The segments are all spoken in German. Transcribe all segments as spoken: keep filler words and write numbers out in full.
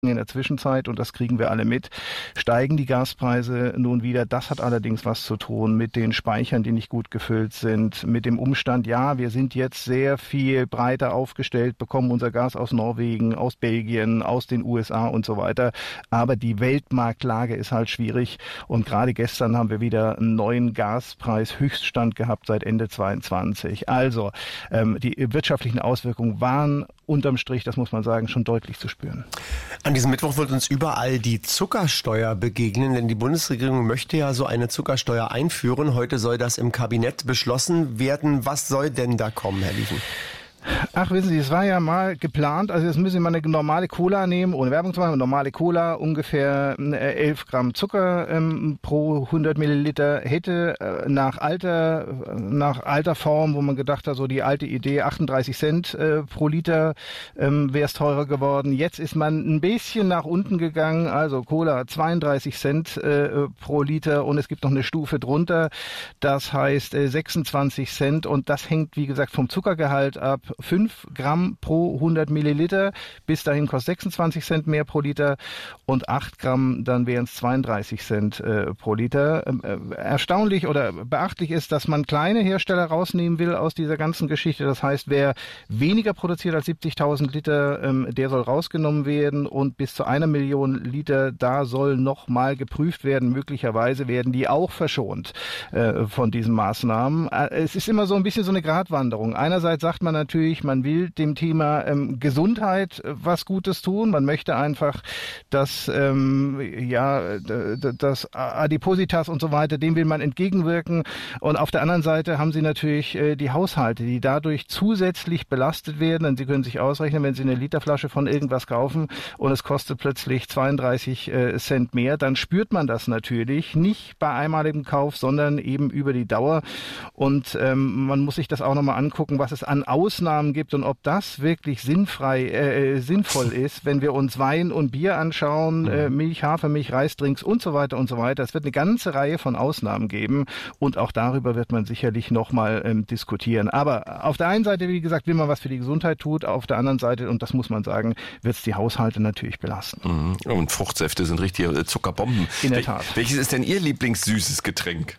In der Zwischenzeit, und das kriegen wir alle mit, steigen die Gaspreise nun wieder. Das hat allerdings was zu tun mit den Speichern, die nicht gut gefüllt sind, mit dem Umstand, ja, wir sind jetzt sehr viel breiter aufgestellt, bekommen unser Gas aus Norwegen, aus Belgien, aus den U S A und so weiter. Aber die Weltmarktlage ist halt schwierig, und gerade gestern haben wir wieder einen neuen Gaspreis-Höchststand gehabt seit Ende zweiundzwanzig. Also ähm, die wirtschaftlichen Auswirkungen waren unterm Strich, das muss man sagen, schon deutlich zu spüren. An diesem Mittwoch wird uns überall die Zuckersteuer begegnen, denn die Bundesregierung möchte ja so eine Zuckersteuer einführen. Heute soll das im Kabinett beschlossen werden. Was soll denn da kommen, Herr Lieven? Ach, wissen Sie, es war ja mal geplant, also jetzt müssen Sie mal eine normale Cola nehmen, ohne Werbung zu machen, eine normale Cola, ungefähr elf Gramm Zucker ähm, pro hundert Milliliter, hätte äh, nach alter nach alter Form, wo man gedacht hat, so die alte Idee, achtunddreißig Cent äh, pro Liter ähm, wäre es teurer geworden. Jetzt ist man ein bisschen nach unten gegangen, also Cola zweiunddreißig Cent äh, pro Liter, und es gibt noch eine Stufe drunter, das heißt äh, sechsundzwanzig Cent, und das hängt, wie gesagt, vom Zuckergehalt ab. fünf Gramm pro hundert Milliliter. Bis dahin kostet sechsundzwanzig Cent mehr pro Liter, und acht Gramm, dann wären es zweiunddreißig Cent äh, pro Liter. Äh, erstaunlich oder beachtlich ist, dass man kleine Hersteller rausnehmen will aus dieser ganzen Geschichte. Das heißt, wer weniger produziert als siebzigtausend Liter, ähm, der soll rausgenommen werden, und bis zu einer Million Liter, da soll noch mal geprüft werden. Möglicherweise werden die auch verschont äh, von diesen Maßnahmen. Äh, es ist immer so ein bisschen so eine Gratwanderung. Einerseits sagt man natürlich, man will dem Thema ähm, Gesundheit äh, was Gutes tun. Man möchte einfach, dass ähm, ja d- d- das Adipositas und so weiter, dem will man entgegenwirken. Und auf der anderen Seite haben Sie natürlich äh, die Haushalte, die dadurch zusätzlich belastet werden. Und Sie können sich ausrechnen, wenn Sie eine Literflasche von irgendwas kaufen und es kostet plötzlich zweiunddreißig äh, Cent mehr, dann spürt man das natürlich nicht bei einmaligem Kauf, sondern eben über die Dauer. Und ähm, man muss sich das auch nochmal angucken, was es an Ausnahmen gibt und ob das wirklich sinnfrei, äh, sinnvoll ist, wenn wir uns Wein und Bier anschauen, äh, Milch, Hafermilch, Reisdrinks und so weiter und so weiter. Es wird eine ganze Reihe von Ausnahmen geben, und auch darüber wird man sicherlich nochmal ähm, diskutieren. Aber auf der einen Seite, wie gesagt, will man was für die Gesundheit tut, auf der anderen Seite, und das muss man sagen, wird es die Haushalte natürlich belasten. Mhm. Und Fruchtsäfte sind richtige Zuckerbomben. In der Tat. Welches ist denn Ihr Lieblingssüßes Getränk?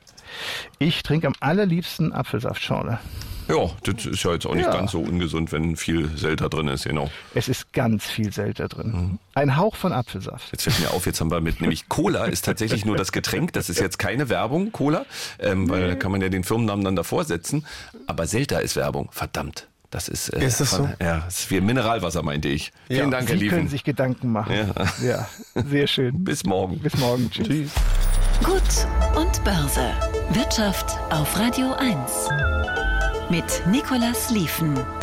Ich trinke am allerliebsten Apfelsaftschorle. Ja, das ist ja jetzt auch nicht Ja. ganz so ungesund, wenn viel Selter drin ist, genau. Es ist ganz viel Selter drin. Mhm. Ein Hauch von Apfelsaft. Jetzt fällt mir auf, jetzt haben wir mit, nämlich Cola ist tatsächlich nur das Getränk, das ist jetzt keine Werbung, Cola, ähm, weil da kann man ja den Firmennamen dann davor setzen, aber Selter ist Werbung, verdammt. Das ist, äh, ist das so? Ja, das ist wie Mineralwasser, meinte ich. Ja. Vielen Dank, Herr Sie Lieven. können sich Gedanken machen. Ja. Ja, sehr schön. Bis morgen. Bis morgen. Tschüss. Tschüss. Gut und Börse. Wirtschaft auf Radio eins. Mit Nicolas Lieven.